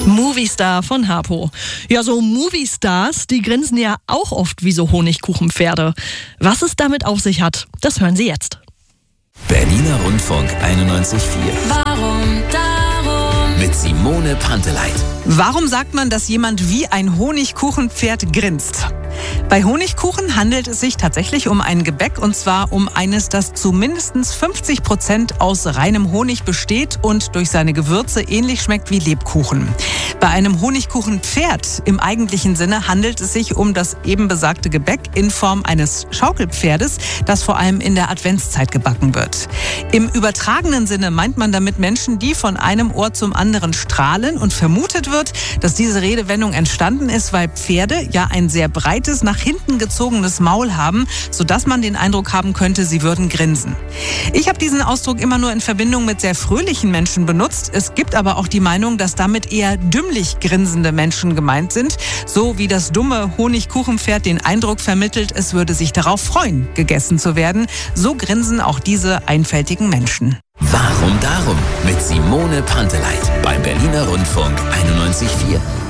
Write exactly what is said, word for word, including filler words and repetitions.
Movistar von Harpo. Ja, so Moviestars, die grinsen ja auch oft wie so Honigkuchenpferde. Was es damit auf sich hat, das hören Sie jetzt. Berliner Rundfunk einundneunzig Komma vier. Warum darum? Mit Simone Panteleit. Warum sagt man, dass jemand wie ein Honigkuchenpferd grinst? Bei Honigkuchen handelt es sich tatsächlich um ein Gebäck, und zwar um eines, das zu mindestens fünfzig Prozent aus reinem Honig besteht und durch seine Gewürze ähnlich schmeckt wie Lebkuchen. Bei einem Honigkuchenpferd im eigentlichen Sinne handelt es sich um das eben besagte Gebäck in Form eines Schaukelpferdes, das vor allem in der Adventszeit gebacken wird. Im übertragenen Sinne meint man damit Menschen, die von einem Ohr zum anderen strahlen, und vermutet wird, dass diese Redewendung entstanden ist, weil Pferde ja ein sehr breites, nach hinten gezogenes Maul haben, sodass man den Eindruck haben könnte, sie würden grinsen. Ich habe diesen Ausdruck immer nur in Verbindung mit sehr fröhlichen Menschen benutzt. Es gibt aber auch die Meinung, dass damit eher dümmlich grinsende Menschen gemeint sind, so wie das dumme Honigkuchenpferd den Eindruck vermittelt, es würde sich darauf freuen, gegessen zu werden. So grinsen auch diese einfältigen Menschen. Warum darum? Mit Simone Panteleit beim Berliner Rundfunk einundneunzig Komma vier.